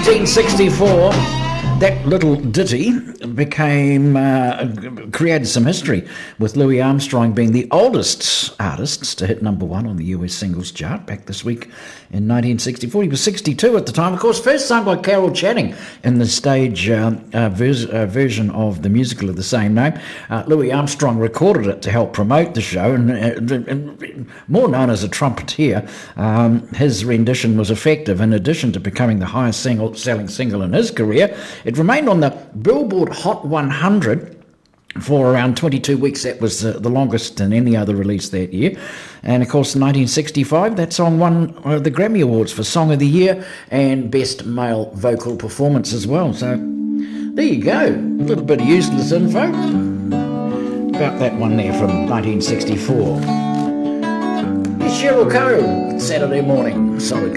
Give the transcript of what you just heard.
1964, that little ditty created some history, with Louis Armstrong being the oldest artist to hit number one on the US singles chart back this week in 1964. He was 62 at the time. Of course, first sung by Carol Channing in the stage version of the musical of the same name. Louis Armstrong recorded it to help promote the show, and more known as a trumpeter, his rendition was effective. In addition to becoming the highest selling single in his career, it remained on the Billboard Hot 100 for around 22 weeks. That was the longest than any other release that year. And of course, in 1965, that song won the Grammy Awards for Song of the Year and Best Male Vocal Performance as well. So there you go, a little bit of useless info about that one there from 1964. Here's Cheryl Crow, Saturday Morning, Solid